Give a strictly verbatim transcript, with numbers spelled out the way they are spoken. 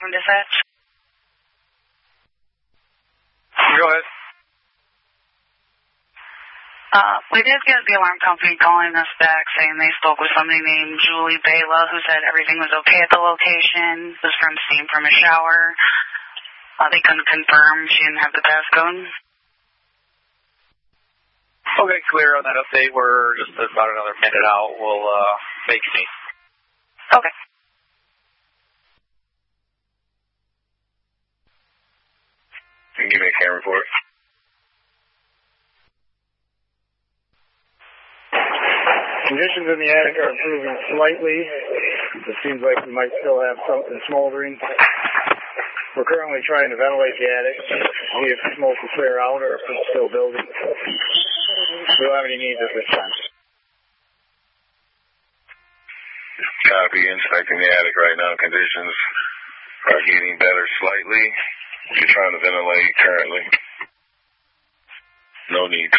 from dispatch. Go ahead. Uh, we did get the alarm company calling us back saying they spoke with somebody named Julie Bela who said everything was okay at the location. It was from steam from a shower. Uh, they couldn't confirm she didn't have the passcode. Okay, clear on that update. We're just about another minute out. We'll uh, make me. Okay. Give me a camera report. Conditions in the attic are improving slightly. It seems like we might still have something smoldering. We're currently trying to ventilate the attic, see if smoke will clear out or if it's still building. We don't have any needs at this time. Copy. Inspecting the attic right now. Conditions are getting better slightly. You're trying to ventilate currently. No need.